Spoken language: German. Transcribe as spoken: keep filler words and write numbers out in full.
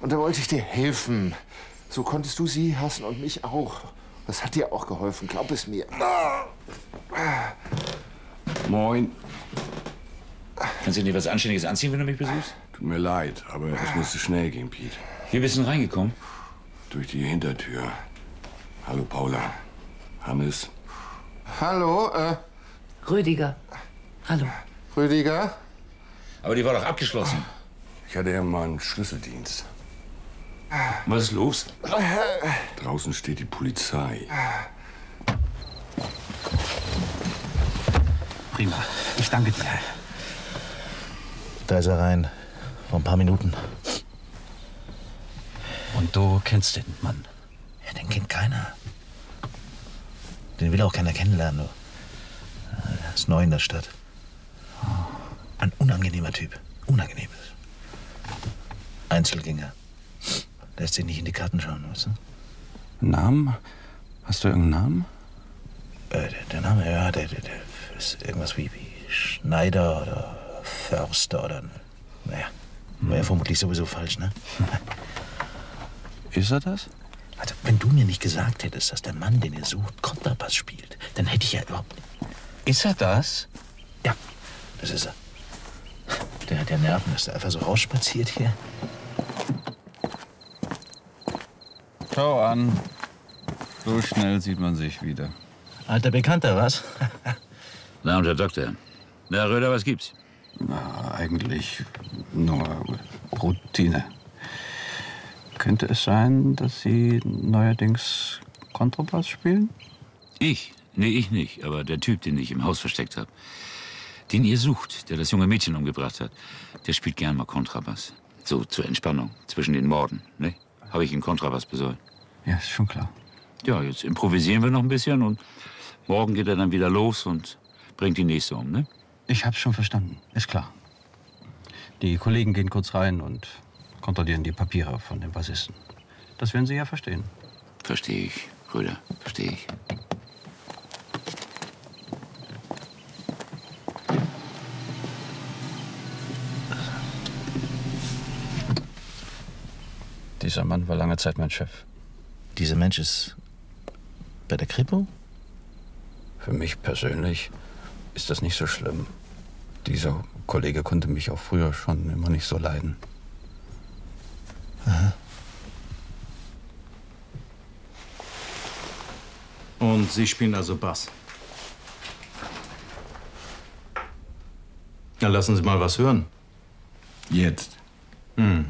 Und da wollte ich dir helfen. So konntest du sie hassen und mich auch. Das hat dir auch geholfen, glaub es mir. Moin. Kannst du dir was Anständiges anziehen, wenn du mich besuchst? Tut mir leid, aber es musste schnell gehen, Piet. Wie bist du denn reingekommen? Durch die Hintertür. Hallo, Paula. Hannes. Hallo, äh, Rüdiger. Hallo. Rüdiger? Aber die war doch abgeschlossen. Ich hatte ja mal einen Schlüsseldienst. Was ist los? Draußen steht die Polizei. Prima. Ich danke dir. Da ist er rein. Vor ein paar Minuten. Und du kennst den Mann? Ja, den kennt keiner. Den will auch keiner kennenlernen. Du. Er ist neu in der Stadt. Ein unangenehmer Typ. Unangenehm. Einzelgänger. Lässt sich nicht in die Karten schauen, weißt du? Namen? Hast du irgendeinen Namen? Äh, der, der Name, ja, der, der, der ist irgendwas wie, wie Schneider oder Förster oder... Naja, hm. War ja vermutlich sowieso falsch, ne? Ist er das? Also, wenn du mir nicht gesagt hättest, dass der Mann, den ihr sucht, Kontrabass spielt, dann hätte ich ja überhaupt... Ist er das? Ja, das ist er. Der hat ja Nerven, ist er einfach so rausspaziert hier. Schau an. So schnell sieht man sich wieder. Alter Bekannter, was? Na, und Herr Doktor. Na, Röder, was gibt's? Na, eigentlich nur Routine. Könnte es sein, dass Sie neuerdings Kontrabass spielen? Ich? Nee, ich nicht. Aber der Typ, den ich im Haus versteckt habe. Den ihr sucht, der das junge Mädchen umgebracht hat. Der spielt gern mal Kontrabass. So zur Entspannung zwischen den Morden, ne? Habe ich einen Kontrabass besorgt. Ja, ist schon klar. Ja, jetzt improvisieren wir noch ein bisschen und morgen geht er dann wieder los und bringt die nächste um, ne? Ich hab's schon verstanden. Ist klar. Die Kollegen gehen kurz rein und kontrollieren die Papiere von dem Bassisten. Das werden Sie ja verstehen. Verstehe ich, Röder, verstehe ich. Dieser Mann war lange Zeit mein Chef. Dieser Mensch ist bei der Kripo? Für mich persönlich ist das nicht so schlimm. Dieser Kollege konnte mich auch früher schon immer nicht so leiden. Aha. Und Sie spielen also Bass? Na, lassen Sie mal was hören. Jetzt. Hm.